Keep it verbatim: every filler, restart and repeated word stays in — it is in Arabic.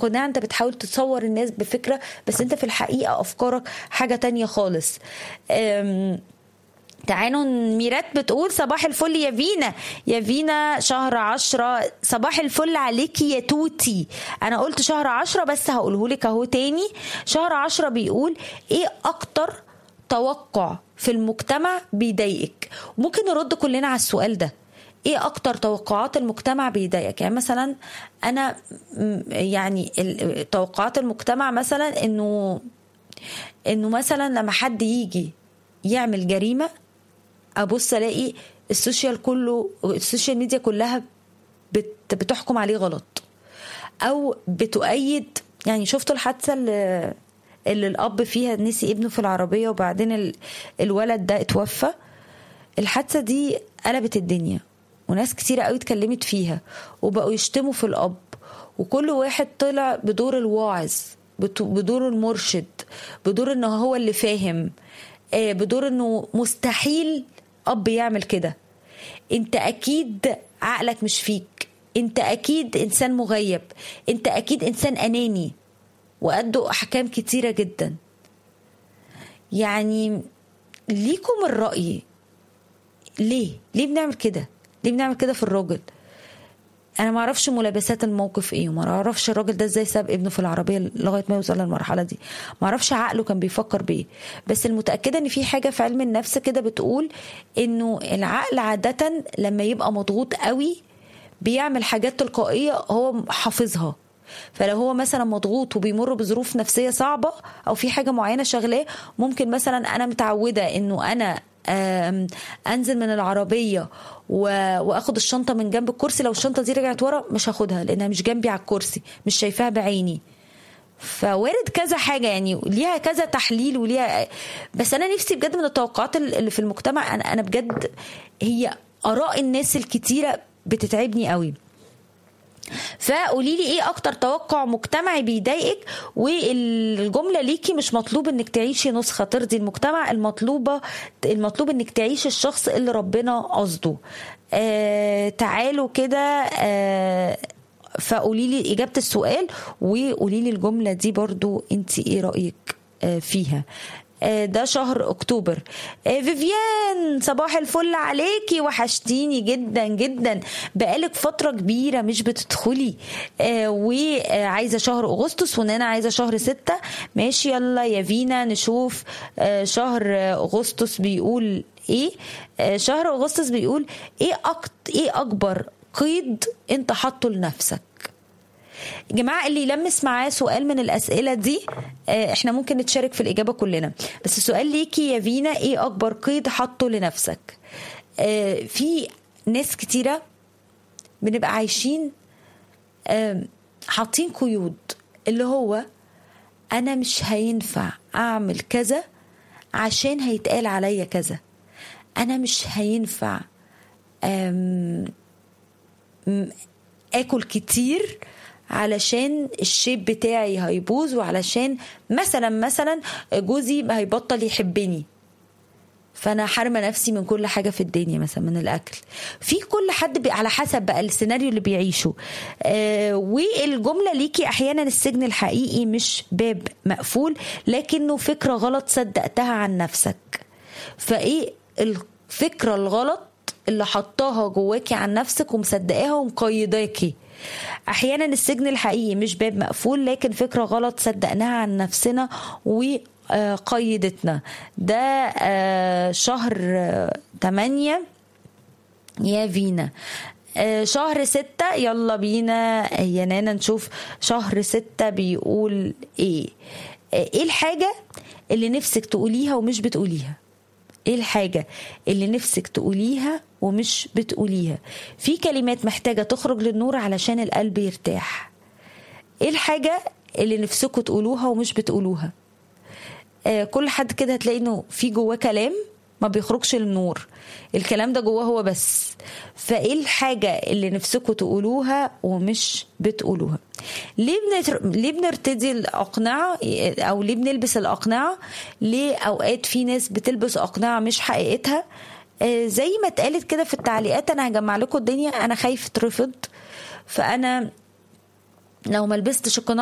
قناع، انت بتحاول تصور الناس بفكرة بس انت في الحقيقة افكارك حاجة تانية خالص. تعالوا ميرات بتقول صباح الفل يا فينا، يا فينا شهر عشرة، صباح الفل عليكي يا توتي. انا قلت شهر عشرة بس هقولهولك اهو تاني. شهر عشرة بيقول ايه اكتر توقع في المجتمع بيضايقك؟ ممكن نرد كلنا على السؤال ده. ايه اكتر توقعات المجتمع بيضايقك؟ يعني مثلا انا يعني توقعات المجتمع مثلا انه انه مثلا لما حد يجي يعمل جريمة ابص الاقي السوشيال كله السوشيال ميديا كلها بت بتحكم عليه غلط او بتؤيد. يعني شفتوا الحادثة اللي, اللي الاب فيها نسي ابنه في العربية وبعدين ال الولد ده اتوفى؟ الحادثة دي قلبت الدنيا وناس كتيرة قوي اتكلمت فيها وبقوا يشتموا في الاب، وكل واحد طلع بدور الواعظ، بدور المرشد، بدور انه هو اللي فاهم، بدور انه مستحيل اب يعمل كده. انت اكيد عقلك مش فيك، انت اكيد انسان مغيب، انت اكيد انسان اناني، وأدوا احكام كتيرة جدا. يعني ليكم الرأي، ليه ليه بنعمل كده؟ ليه بنعمل كده في الراجل؟ انا ما اعرفش ملابسات الموقف ايه، وما اعرفش الراجل ده ازاي ساب ابنه في العربيه لغايه ما يوصل للمرحله دي، ما اعرفش عقله كان بيفكر بايه. بس المتاكده ان في حاجه في علم النفس كده بتقول انه العقل عاده لما يبقى مضغوط قوي بيعمل حاجات تلقائيه هو حافظها. فلو هو مثلا مضغوط وبيمر بظروف نفسيه صعبه او في حاجه معينه شغلاه، ممكن مثلا انا متعوده انه انا انزل من العربيه واخد الشنطه من جنب الكرسي، لو الشنطه دي رجعت ورا مش هاخدها لانها مش جنبي على الكرسي، مش شايفاها بعيني. فوارد كذا حاجه، يعني ليها كذا تحليل وليها. بس انا نفسي بجد من التوقعات اللي في المجتمع، انا انا بجد هي اراء الناس الكتيره بتتعبني قوي. فقولي لي ايه اكتر توقع مجتمعي بيضايقك؟ والجمله ليكي مش مطلوب انك تعيشي نسخه ترضي المجتمع، المطلوبه المطلوب انك تعيشي الشخص اللي ربنا قصده. آه تعالوا كده آه فقولي لي اجابه السؤال، وقولي لي الجمله دي برضو انت ايه رايك آه فيها. ده شهر اكتوبر. فيفيان صباح الفل عليكي، وحشتيني جدا جدا، بقالك فترة كبيرة مش بتدخلي. وعايزة شهر اغسطس، وانا عايزة شهر ستة. ماشي يلا يا فينا نشوف شهر اغسطس بيقول ايه. شهر اغسطس بيقول ايه أكت ايه اكبر قيد انت حاطه لنفسك؟ يا جماعة اللي يلمس معاه سؤال من الأسئلة دي احنا ممكن نتشارك في الإجابة كلنا. بس السؤال ليكي يا فينا، ايه أكبر قيد حطه لنفسك؟ اه في ناس كتيرة بنبقى عايشين اه حاطين قيود، اللي هو أنا مش هينفع أعمل كذا عشان هيتقال عليا كذا، أنا مش هينفع أكل كتير علشان الشيب بتاعي هيبوظ، وعلشان مثلا مثلا جوزي هيبطل يحبني، فانا حارمه نفسي من كل حاجه في الدنيا، مثلا من الاكل. في كل حد على حسب بقى السيناريو اللي بيعيشه. آه والجمله ليكي احيانا السجن الحقيقي مش باب مقفول، لكنه فكره غلط صدقتها عن نفسك. فايه الفكره الغلط اللي حطاها جواكي عن نفسك ومصدقاها ومقيداكي؟ احيانا السجن الحقيقي مش باب مقفول، لكن فكرة غلط صدقناها عن نفسنا وقيدتنا. ده شهر تمانية يا فينا. شهر ستة يلا بينا يا نانا نشوف شهر ستة بيقول ايه. ايه الحاجة اللي نفسك تقوليها ومش بتقوليها؟ ايه الحاجة اللي نفسك تقوليها ومش بتقوليها؟ في كلمات محتاجة تخرج للنور علشان القلب يرتاح. ايه الحاجة اللي نفسكم تقولوها ومش بتقولوها؟ آه كل حد كده هتلاقي انه في جواه كلام ما بيخرجش للنور، الكلام ده جواه هو بس. فايه الحاجة اللي نفسكم تقولوها ومش بتقولوها؟ ليه بنتر... ليه بنرتدي الأقنعة او ليه بنلبس الأقنعة؟ ليه اوقات في ناس بتلبس أقنعة مش حقيقتها؟ آه زي ما اتقالت كده في التعليقات، انا هجمع لكم الدنيا، انا خايف اترفض، فانا لو ما لبستش القناع